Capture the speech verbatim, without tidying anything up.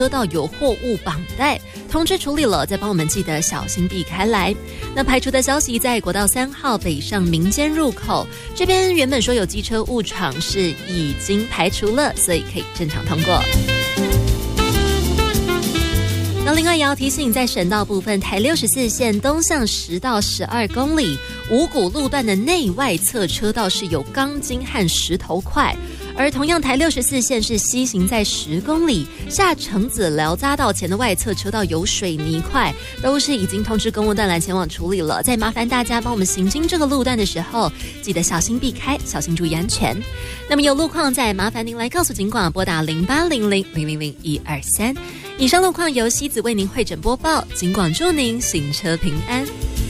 车道有货物绑带，通知处理了，再帮我们记得小心避开来。那排除的消息，在国道三号北上民间入口这边，原本说有机车误闯，是已经排除了，所以可以正常通过。那另外也要提醒，在省道部分，台六十四线东向十到十二公里五股路段的内外侧车道是有钢筋和石头块。而同样台六十四线是西行在十公里下橙子寮匝道前的外侧车道有水泥块，都是已经通知公务段来前往处理了。再麻烦大家帮我们行经这个路段的时候，记得小心避开，小心注意安全。那么有路况再麻烦您来告诉警广，拨打零八零零零零零一二三。以上路况由西子为您会诊播报，警广祝您行车平安。